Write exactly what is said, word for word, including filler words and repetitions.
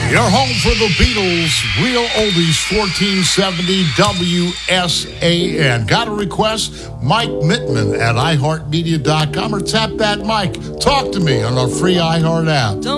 You're home for the Beatles, Real Oldies, fourteen seventy W S A N. Got a request? Mike Mittman at i heart media dot com or tap that mic. Talk to me on our free iHeart app.